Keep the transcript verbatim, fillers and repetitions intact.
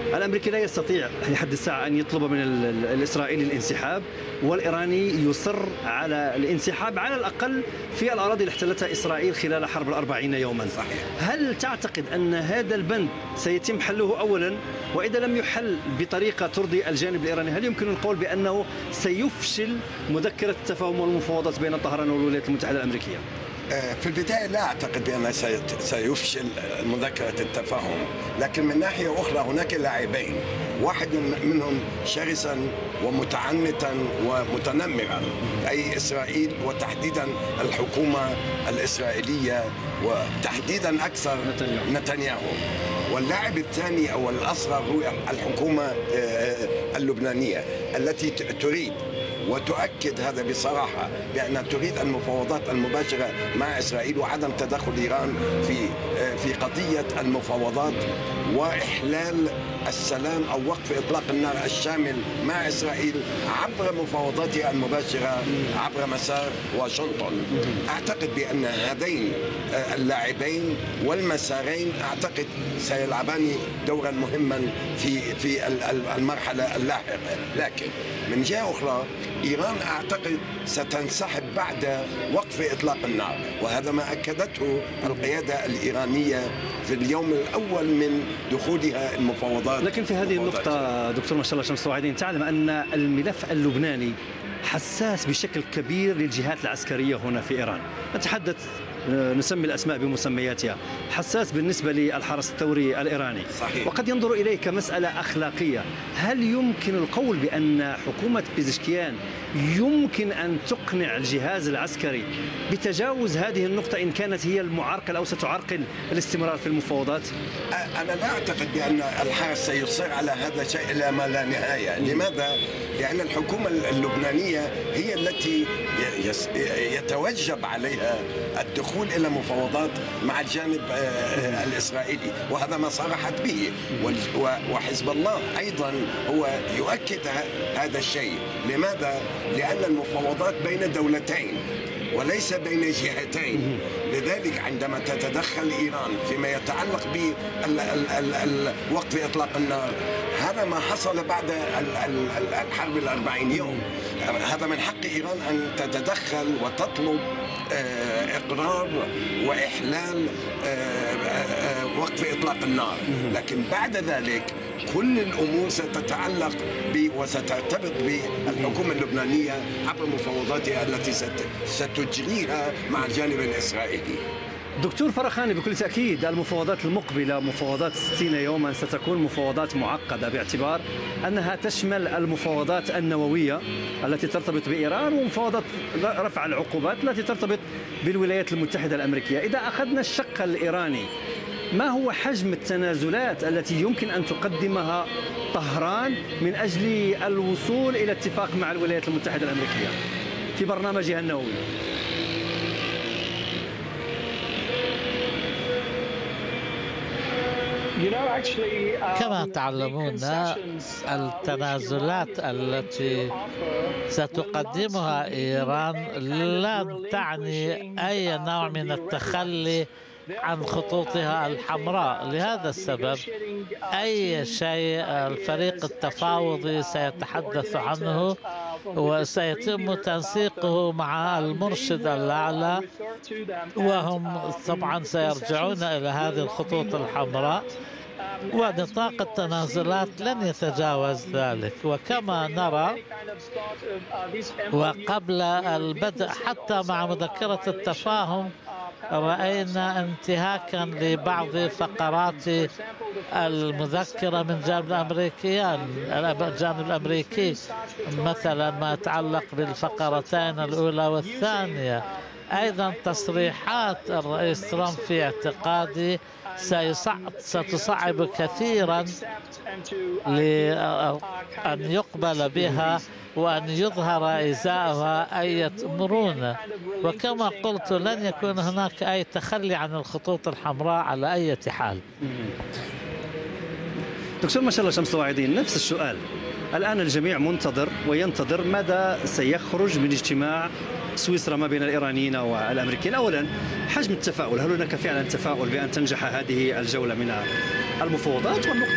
الأمريكي لا يستطيع لحد الساعة أن يطلب من الإسرائيلي الانسحاب، والإيراني يصر على الانسحاب على الأقل في الأراضي اللي احتلتها إسرائيل خلال حرب الأربعين يوما. صحيح. هل تعتقد أن هذا البند سيتم حله أولا؟ وإذا لم يحل بطريقة ترضي الجانب الإيراني، هل يمكن القول بأنه سيفشل مذكرة التفاهم والمفاوضات بين طهران والولايات المتحدة الأمريكية؟ في البداية لا أعتقد بأنه سيفشل مذكرة التفاهم، لكن من ناحية أخرى هناك لاعبين، واحد منهم شرسا ومتعنتا ومتنمرا أي إسرائيل، وتحديدا الحكومة الإسرائيلية وتحديدا أكثر نتنياهو. واللاعب الثاني أو الأصغر هو الحكومة اللبنانية التي تريد وتؤكد هذا بصراحة بأنها تريد المفاوضات المباشرة مع إسرائيل وعدم تدخل إيران في في قضية المفاوضات وإحلال السلام أو وقف إطلاق النار الشامل مع إسرائيل عبر مفاوضاتها المباشرة عبر مسار واشنطن. أعتقد بأن هذين اللاعبين والمسارين أعتقد سيلعبان دورا مهما في في المرحلة اللاحقة، لكن من جهة أخرى إيران أعتقد ستنسحب بعد وقف إطلاق النار، وهذا ما أكدته القيادة الإيرانية في اليوم الأول من دخولها المفاوضات. لكن في هذه النقطة دكتور ما شاء الله شمس الصواعدين، تعلم أن الملف اللبناني حساس بشكل كبير للجهات العسكرية هنا في إيران. نتحدث نسمي الأسماء بمسمياتها، حساس بالنسبة للحرس الثوري الإيراني. صحيح. وقد ينظر إليه كمسألة أخلاقية. هل يمكن القول بأن حكومة بيزشكيان يمكن أن تقنع الجهاز العسكري بتجاوز هذه النقطة إن كانت هي المعرقل أو ستعرقل الاستمرار في المفاوضات؟ أنا لا أعتقد بأن الحرس سيصر على هذا الشيء إلى ما لا نهاية. لماذا؟ لأن الحكومة اللبنانية هي التي يتوجب عليها الدخول إلى مفاوضات مع الجانب الإسرائيلي، وهذا ما صرحت به. وحزب الله أيضا هو يؤكد هذا الشيء. لماذا؟ لأن المفاوضات بين دولتين وليس بين جهتين. لذلك عندما تتدخل إيران فيما يتعلق بوقف إطلاق النار، هذا ما حصل بعد الحرب الأربعين يوم. هذا من حق إيران أن تتدخل وتطلب إقرار وإحلال وقف إطلاق النار، لكن بعد ذلك كل الأمور ستتعلق ب وسترتبط بالحكومة اللبنانية عبر مفاوضاتها التي ستجريها مع الجانب الإسرائيلي. دكتور فرخاني، بكل تأكيد المفاوضات المقبلة مفاوضات ستين يوما ستكون مفاوضات معقدة، باعتبار أنها تشمل المفاوضات النووية التي ترتبط بإيران ومفاوضات رفع العقوبات التي ترتبط بالولايات المتحدة الأمريكية. إذا أخذنا الشق الإيراني، ما هو حجم التنازلات التي يمكن أن تقدمها طهران من أجل الوصول إلى اتفاق مع الولايات المتحدة الأمريكية في برنامجها النووي؟ كما تعلمون، التنازلات التي ستقدمها إيران لن تعني أي نوع من التخلي عن خطوطها الحمراء. لهذا السبب أي شيء الفريق التفاوضي سيتحدث عنه وسيتم تنسيقه مع المرشد الأعلى، وهم طبعا سيرجعون إلى هذه الخطوط الحمراء، ونطاق التنازلات لن يتجاوز ذلك. وكما نرى وقبل البدء حتى مع مذكرة التفاهم رأينا انتهاكا لبعض فقرات المذكرة من جانب الأمريكيين الجانب الأمريكي، مثلا ما يتعلق بالفقرتين الأولى والثانية. أيضا تصريحات الرئيس ترامب في اعتقادي ستصعب كثيرا لأن يقبل بها وأن يظهر إزاءها أي مرونة. وكما قلت لن يكون هناك أي تخلي عن الخطوط الحمراء على أي حال. دكتور ما شاء الله شمس الصواعدين، نفس السؤال. الآن الجميع منتظر وينتظر ماذا سيخرج من اجتماع سويسرا ما بين الإيرانيين والأمريكيين. أولا، حجم التفاؤل، هل هناك فعلا تفاؤل بأن تنجح هذه الجولة من المفاوضات؟ والنقطة